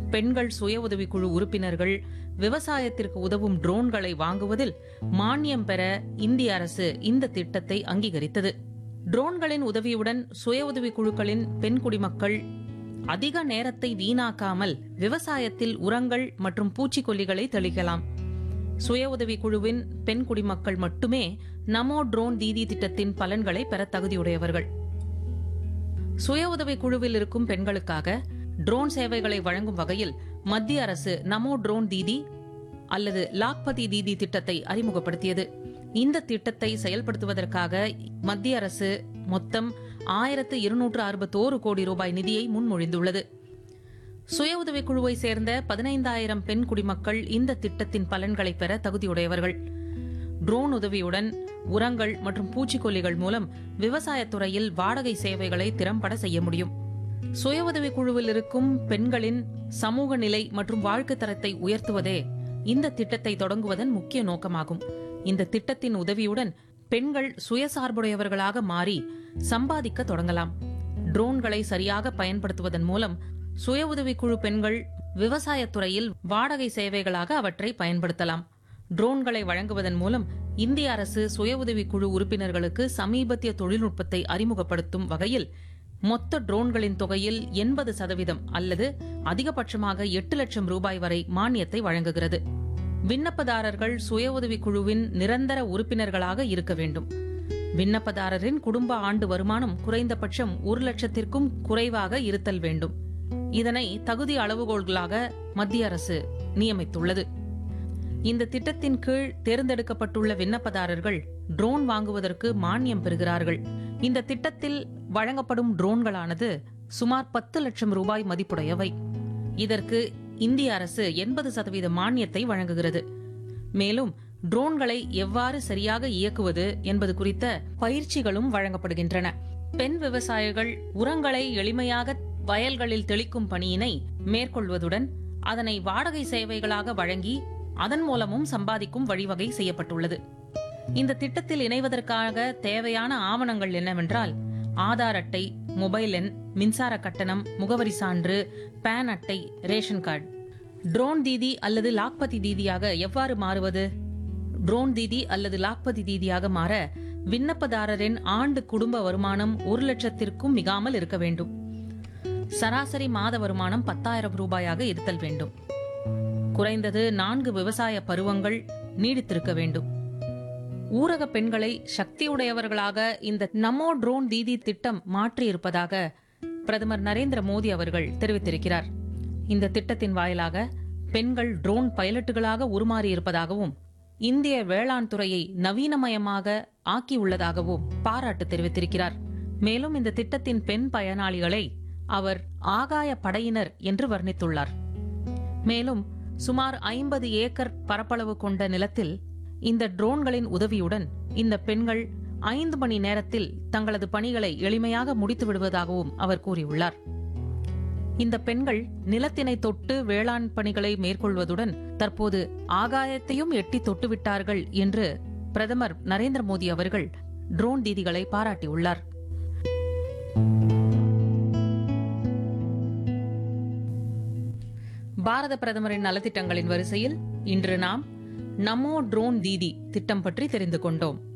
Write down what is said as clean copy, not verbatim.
பெண்கள் சுய உதவிக்குழு உறுப்பினர்கள் விவசாயத்திற்கு உதவும் ட்ரோன்களை வாங்குவதில் மானியம் பெற இந்திய அரசு இந்த திட்டத்தை அங்கீகரித்தது. ட்ரோன்களின் உதவியுடன் சுய உதவிக்குழுக்களின் பெண் குடிமக்கள் அதிக நேரத்தை வீணாக்காமல் விவசாயத்தில் உரங்கள் மற்றும் பூச்சிக்கொல்லிகளை தெளிக்கலாம். சுய உதவிக்குழுவின் பெண் குடிமக்கள் மட்டுமே நமோ ட்ரோன் தீதி திட்டத்தின் பலன்களை பெற தகுதியுடையவர்கள். சுய உதவிக்குழுவில் இருக்கும் பெண்களுக்காக ட்ரோன் சேவைகளை வழங்கும் வகையில் மத்திய அரசு நமோ ட்ரோன் தீதி அல்லது லாக்பதி தீதி திட்டத்தை அறிமுகப்படுத்தியது. இந்த திட்டத்தை செயல்படுத்துவதற்காக மத்திய அரசு மொத்தம் 1261 கோடி ரூபாய் நிதியை முன்மொழிந்துள்ளது. சுய உதவிக்குழுவை சேர்ந்த 15,000 பெண் குடிமக்கள் இந்த திட்டத்தின் பலன்களை பெற தகுதியுடையவர்கள். ட்ரோன் உதவியுடன் உரங்கள் மற்றும் பூச்சிக்கொல்லிகள் மூலம் விவசாயத்துறையில் வாடகை சேவைகளை திறம்பட செய்ய முடியும். சுய உதவிக்குழுவில் இருக்கும் பெண்களின் சமூக நிலை மற்றும் வாழ்க்கை தரத்தை உயர்த்துவதே இந்த திட்டத்தை தொடங்குவதன் முக்கிய நோக்கமாகும். இந்த திட்டத்தின் உதவியுடன் பெண்கள் சுயசார்புடையவர்களாக மாறி சம்பாதிக்க தொடங்கலாம். ட்ரோன்களை சரியாக பயன்படுத்துவதன் மூலம் சுய உதவிக்குழு பெண்கள் விவசாயத்துறையில் வாடகை சேவைகளாக அவற்றை பயன்படுத்தலாம். ட்ரோன்களை வழங்குவதன் மூலம் இந்திய அரசு சுய உதவிக்குழு உறுப்பினர்களுக்கு சமீபத்திய தொழில்நுட்பத்தை அறிமுகப்படுத்தும் வகையில் மொத்த ட்ரோன்களின் தொகையில் 80% அல்லது அதிகபட்சமாக 8 லட்சம் ரூபாய் வரை மானியத்தை வழங்குகிறது. விண்ணப்பதாரர்கள் சுய உதவிக்குழுவின் நிரந்தர உறுப்பினர்களாக இருக்க வேண்டும். விண்ணப்பதாரரின் குடும்ப ஆண்டு வருமானம் குறைந்தபட்சம் 1 லட்சத்திற்கும் குறைவாக இருத்தல் வேண்டும். இதனை தகுதி அளவுகோல்களாக மத்திய அரசு நியமித்துள்ளது. இந்த திட்டத்தின் கீழ் தேர்ந்தெடுக்கப்பட்டுள்ள விண்ணப்பதாரர்கள் ட்ரோன் வாங்குவதற்கு மானியம் பெறுகிறார்கள். இந்த திட்டத்தில் வழங்கப்படும் ட்ரோன்களானது சுமார் 10 லட்சம் ரூபாய் மதிப்புடையவை. இதற்கு இந்திய அரசு 80% மானியத்தை வழங்குகிறது. மேலும் ட்ரோன்களை எவ்வாறு சரியாக இயக்குவது என்பது குறித்த பயிற்சிகளும் வழங்கப்படுகின்றன. பெண் விவசாயிகள் உரங்களை எளிமையாக வயல்களில் தெளிக்கும் பணியினை மேற்கொள்வதுடன் அதனை வாடகை சேவைகளாக வழங்கி அதன் மூலமும் சம்பாதிக்கும் வழிவகை செய்யப்பட்டுள்ளது. இந்த திட்டத்தில் இணைவதற்காக தேவையான ஆவணங்கள் என்னவென்றால் ஆதார் அட்டை, மொபைல் எண், மின்சார கட்டணம், முகவரி சான்று, பான் அட்டை, ரேஷன் கார்டு. ட்ரோன் தீதி அல்லது லாக்பதி தீதியாக எவ்வாறு மாறுவது? ட்ரோன் தீதி அல்லது லாக்பதி தீதியாக மாற விண்ணப்பதாரரின் ஆண்டு குடும்ப வருமானம் 1 லட்சத்திற்கும் மிகாமல் இருக்க வேண்டும். சராசரி மாத வருமானம் 10,000 ரூபாயாக இருத்தல் வேண்டும். குறைந்தது 4 விவசாய பருவங்கள் நீடித்திருக்க வேண்டும். ஊரக பெண்களை சக்தியுடையவர்களாக இந்த நமோ ட்ரோன் தீதி திட்டம் மாற்றியிருப்பதாக பிரதமர் நரேந்திர மோடி அவர்கள் தெரிவித்திருக்கிறார். இந்த திட்டத்தின் வாயிலாக பெண்கள் ட்ரோன் பைலட்டுகளாக உருமாறியிருப்பதாகவும் இந்திய வேளாண் துறையை நவீனமயமாக ஆக்கியுள்ளதாகவும் பாராட்டு தெரிவித்திருக்கிறார். மேலும் இந்த திட்டத்தின் பெண் பயனாளிகளை அவர் ஆகாய படையினர் என்று வர்ணித்துள்ளார். மேலும் சுமார் 50 ஏக்கர் பரப்பளவு கொண்ட நிலத்தில் இந்த ட்ரோன்களின் உதவியுடன் இந்த பெண்கள் 5 மணி நேரத்தில் தங்களது பணிகளை எளிமையாக முடித்து விடுவதாகவும் அவர் கூறியுள்ளார். இந்த பெண்கள் நிலத்தினை தொட்டு வேளாண் பணிகளை மேற்கொள்வதுடன் தற்போது ஆகாயத்தையும் எட்டி தொட்டுவிட்டார்கள் என்று பிரதமர் நரேந்திர மோடி அவர்கள் ட்ரோன் தீதிகளை பாராட்டியுள்ளார். பாரத பிரதமரின் நலத்திட்டங்களின் வரிசையில் இன்று நாம் நமோ ட்ரோன் தீதி திட்டம் பற்றி தெரிந்து கொண்டோம்.